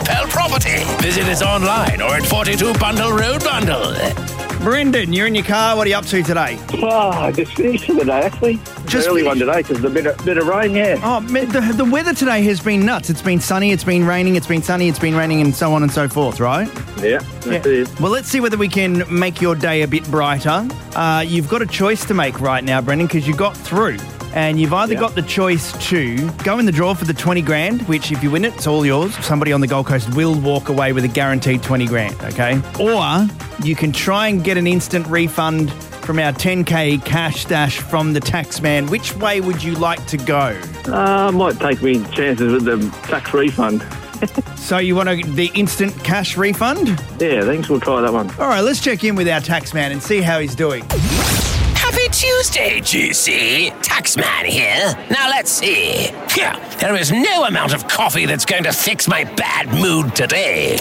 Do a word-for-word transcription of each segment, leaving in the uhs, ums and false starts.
Propel Property. Visit us online or at forty-two Bundle Road, Bundle. Brendan, you're in your car. What are you up to today? Oh, I just finished for the day, actually. Just early finished? one today because a bit of, bit of rain, yeah. Oh, man, the, the weather today has been nuts. It's been sunny, it's been raining, it's been sunny, it's been raining, and so on and so forth, right? Yeah, that's it. Well, let's see whether we can make your day a bit brighter. Uh, you've got a choice to make right now, Brendan, because you got through. And you've either Yeah. got the choice to go in the draw for the twenty grand, which if you win it, it's all yours. Somebody on the Gold Coast will walk away with a guaranteed twenty grand, okay? Or you can try and get an instant refund from our ten K cash stash from the Taxman. Which way would you like to go? Uh, I might take me chances with the tax refund. So you want to, the instant cash refund? Yeah, thanks. We'll try that one. All right, let's check in with our Taxman and see how he's doing. Happy Tuesday, G C. Taxman here. Now let's see. Yeah, there is no amount of coffee that's going to fix my bad mood today.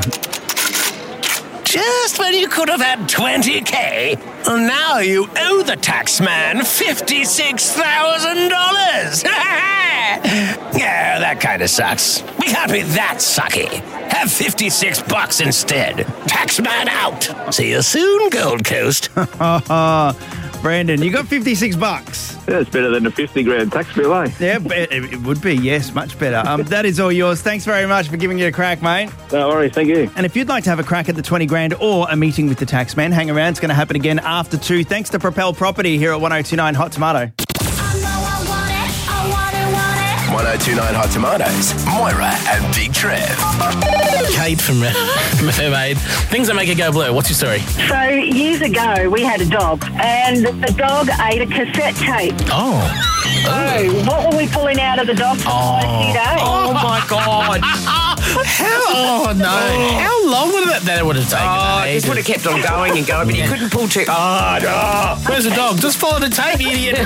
Just when you could have had twenty K, well, now you owe the Taxman fifty-six thousand dollars. Yeah, that kind of sucks. We can't be that sucky. Have fifty-six bucks instead. Taxman out. See you soon, Gold Coast. Brandon, you got fifty-six bucks. That's better than a fifty grand tax bill, eh? Yeah, it, it would be, yes, much better. Um, that is all yours. Thanks very much for giving it a crack, mate. No worries, thank you. And if you'd like to have a crack at the twenty grand or a meeting with the Taxman, hang around. It's going to happen again after two. Thanks to Propel Property here at one oh two nine Hot Tomato. one oh two nine Hot Tomatoes, Moira and Big Trev. Kate from Mermaid. Things that make it go blue. What's your story? So years ago, we had a dog, and the dog ate a cassette tape. Oh. So what were we pulling out of the dog for Oh. five days? Oh, my God. How? Oh, no. How long would that, that would have taken? Oh, it just would have kept on going and going, but you couldn't pull too hard. Oh. Where's the dog? Just follow the tape, you idiot.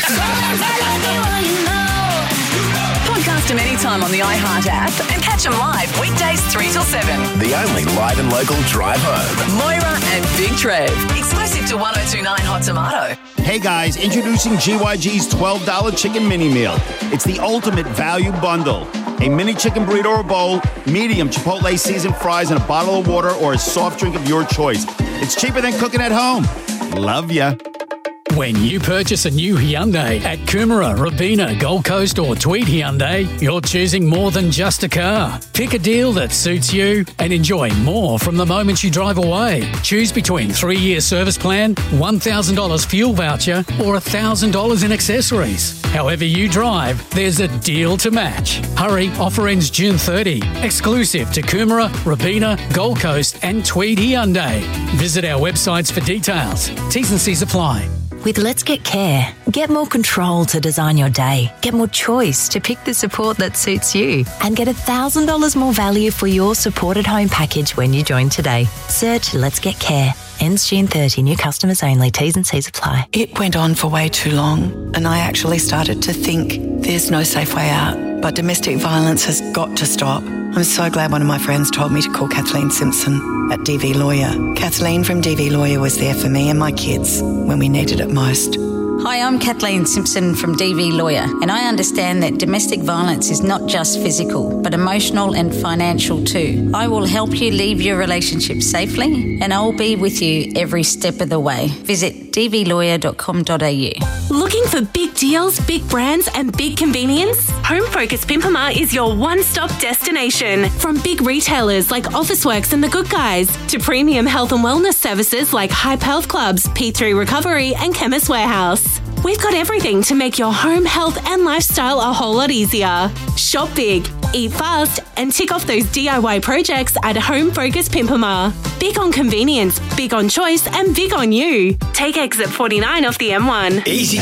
Podcast them anytime on the iHeart app and catch them live weekdays three till seven. The only live and local drive home. Moira and Big Trev. Exclusive to one oh two nine Hot Tomato. Hey guys, introducing G Y G's twelve dollars chicken mini meal. It's the ultimate value bundle. A mini chicken burrito or bowl, medium Chipotle seasoned fries, and a bottle of water or a soft drink of your choice. It's cheaper than cooking at home. Love ya. When you purchase a new Hyundai at Coomera, Robina, Gold Coast or Tweed Hyundai, you're choosing more than just a car. Pick a deal that suits you and enjoy more from the moment you drive away. Choose between three-year service plan, one thousand dollars fuel voucher or one thousand dollars in accessories. However you drive, there's a deal to match. Hurry, offer ends June thirtieth. Exclusive to Coomera, Robina, Gold Coast and Tweed Hyundai. Visit our websites for details. T's and C's apply. With Let's Get Care, get more control to design your day, get more choice to pick the support that suits you, and get one thousand dollars more value for your supported home package when you join today. Search Let's Get Care. Ends June thirtieth. New customers only. T's and C's apply. It went on for way too long, and I actually started to think there's no safe way out. But domestic violence has got to stop. I'm so glad one of my friends told me to call Kathleen Simpson at D V Lawyer. Kathleen from D V Lawyer was there for me and my kids when we needed it most. Hi, I'm Kathleen Simpson from D V Lawyer, and I understand that domestic violence is not just physical, but emotional and financial too. I will help you leave your relationship safely, and I'll be with you every step of the way. Visit d v lawyer dot com dot a u. Looking for big deals, big brands and big convenience? Home Focus Pimpama is your one-stop destination. From big retailers like Officeworks and The Good Guys to premium health and wellness services like Hype Health Clubs, P three Recovery and Chemist Warehouse. We've got everything to make your home, health and lifestyle a whole lot easier. Shop big, eat fast and tick off those D I Y projects at Home Focus Pimpama. Big on convenience, big on choice and big on you. Take exit forty-nine off the M one. Easy